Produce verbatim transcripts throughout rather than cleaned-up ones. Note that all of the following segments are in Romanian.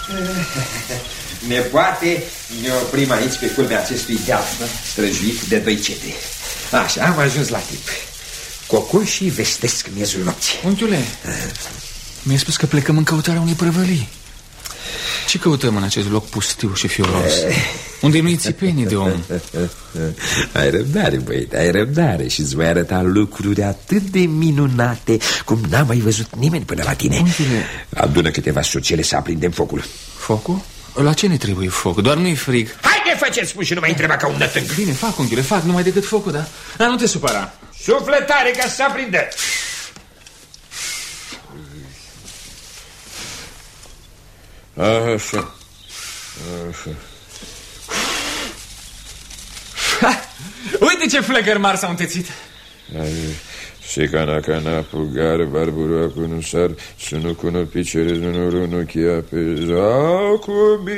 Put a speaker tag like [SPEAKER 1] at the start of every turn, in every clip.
[SPEAKER 1] Nepoate, ne oprim aici pe culmea acestui deal străjuit de doi cetri. Așa, am ajuns la timp. Cocoșii vestesc miezul nopții.
[SPEAKER 2] Unchiule, mi-ai spus că plecăm în căutarea unei prăvălii. Ce căutăm în acest loc pustiu și fioros, unde nu-i țipenii de om?
[SPEAKER 1] Ai răbdare, băiete, ai răbdare. Și îți voi arăta lucruri atât de minunate cum n-a mai văzut nimeni până la tine.
[SPEAKER 2] Unchiule,
[SPEAKER 1] adună câteva sucele să aprindem focul.
[SPEAKER 2] Focul? La ce ne trebuie foc? Doar nu-i frig.
[SPEAKER 1] Haide, faceți spun și nu mai întreba ca un nătânc.
[SPEAKER 2] Bine, fac, unchiule, fac, numai decât focul, da? Dar nu te supăra.
[SPEAKER 1] Sufletare ca să se aprindă.
[SPEAKER 3] Așa. Așa.
[SPEAKER 2] Ha! Uite ce flăcări mari s-au întețit.
[SPEAKER 3] Secana cana pugar barbura cu nu sar sunu cu nu picere nu nu chia pe zacubi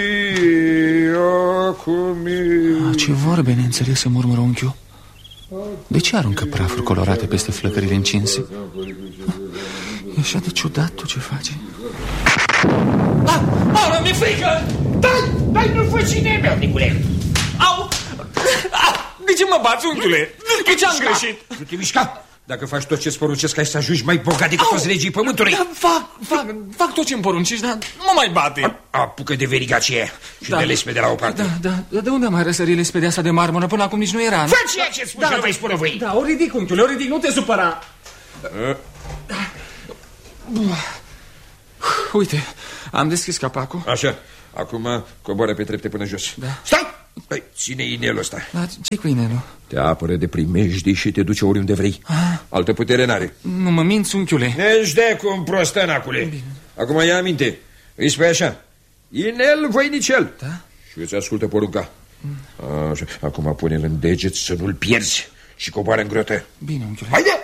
[SPEAKER 3] acumi.
[SPEAKER 2] Ce vorbe neînțelese murmură unchiul. De ce aruncă prafuri colorate peste flăcările încinse? E așa de ciudat tu ce faci.
[SPEAKER 1] Ah, ah, mi-e frică! Dai, dai, nu fă cine meu, Nicule!
[SPEAKER 2] Au! Ah, de ce mă bați, unchiule? De ce am greșit?
[SPEAKER 1] Nu te mișca! Dacă faci tot ce-ți poruncesc, ai să ajungi mai bogat decât toți regii pământului.
[SPEAKER 2] Da, fac, fac, fac tot ce-mi poruncești, dar nu mai bate.
[SPEAKER 1] Apucă de veriga aceea și
[SPEAKER 2] da.
[SPEAKER 1] de lespede la o parte.
[SPEAKER 2] Da, da, dar de unde am mai răsărit lespedea asta de marmură? Până acum nici nu era.
[SPEAKER 1] Fă ceea ce-ți spun da, și nu mai spune voi.
[SPEAKER 2] Da, o ridic, unchiule, o ridic, nu te supăra. Uite, am deschis capacul.
[SPEAKER 3] Așa, acum coboară pe trepte până jos.
[SPEAKER 2] Da.
[SPEAKER 1] Stai! Păi, ține inelul ăsta.
[SPEAKER 2] Da, ce cu inelul?
[SPEAKER 1] Te apără de primejdii și te duce oriunde vrei. Ah. Altă putere n-are.
[SPEAKER 2] Nu mă minți, unchiule.
[SPEAKER 1] Ne-și dea cu un prostănacule. Acum ia aminte. Îi spui așa: inel voinicel.
[SPEAKER 2] Da?
[SPEAKER 1] Și îți ascultă porunca. mm. Așa. Acum pune-l în deget să nu-l pierzi și coboară în grotă.
[SPEAKER 2] Bine, unchiule.
[SPEAKER 1] Haide!